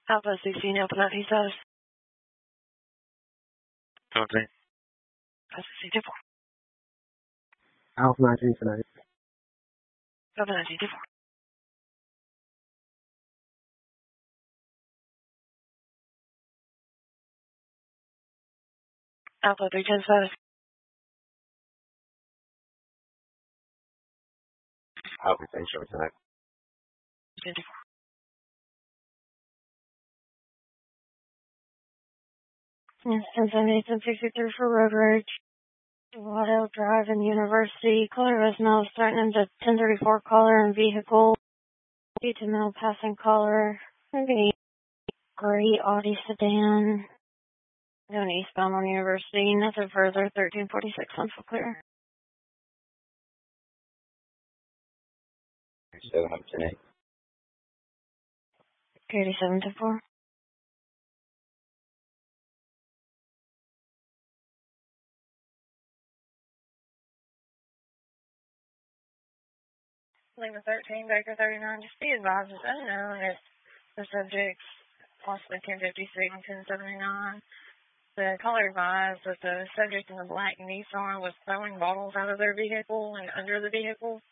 Alpha 16, Alpha 19 status. Okay. Alpha 16, 4. Alpha 19 tonight. Alpha 19, 4. Alpha 310 status. Alpha 10 short tonight. 10, 4. Yes, 1078, 1063 for Road Rage. Waddell Drive and University. Caller was now starting to 1034 caller and vehicle. To mill passing caller. Maybe gray Audi sedan. Going eastbound on University. Nothing further. 1346 on full clear. 7 up tonight. 87 to 4. Lima 13, Baker 39. Just be advised, it's unknown if the subject's possibly 1056 and 1079. The caller advised that the subject in the black Nissan was throwing bottles out of their vehicle and under the vehicle.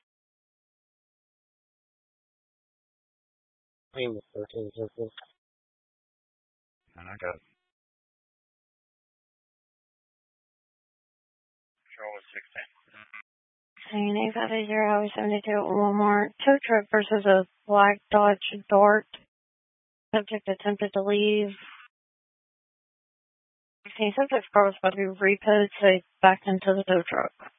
Lima 13, circle. And I got Charlotte 16. Saying 8580 Highway 72 at Walmart. Tow truck versus a black Dodge Dart. Subject attempted to leave. The subject's car was about to be repoed, so he backed into the tow truck.